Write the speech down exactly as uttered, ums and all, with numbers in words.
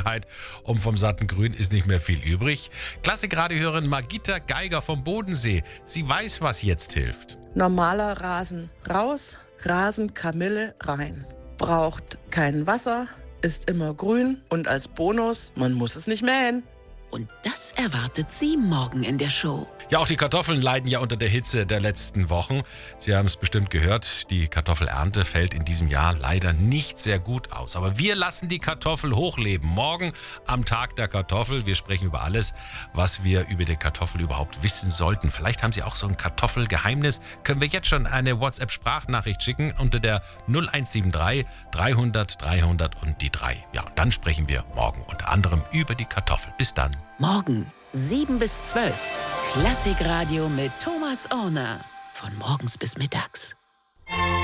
Trockenheit und vom satten Grün ist nicht mehr viel übrig. Klassikradiohörerin Margita Geiger vom Bodensee. Sie weiß, was jetzt hilft. Normaler Rasen raus, Rasenkamille rein. Braucht kein Wasser, ist immer grün und als Bonus, man muss es nicht mähen. Und das erwartet Sie morgen in der Show. Ja, auch die Kartoffeln leiden ja unter der Hitze der letzten Wochen. Sie haben es bestimmt gehört, die Kartoffelernte fällt in diesem Jahr leider nicht sehr gut aus. Aber wir lassen die Kartoffel hochleben. Morgen am Tag der Kartoffel. Wir sprechen über alles, was wir über die Kartoffel überhaupt wissen sollten. Vielleicht haben Sie auch so ein Kartoffelgeheimnis. Können wir jetzt schon eine WhatsApp-Sprachnachricht schicken unter der null eins sieben drei dreihundert dreihundert und die drei. Ja, und dann sprechen wir morgen unter anderem über die Kartoffel. Bis dann. Morgen sieben bis zwölf. Klassikradio mit Thomas Orner. Von morgens bis mittags.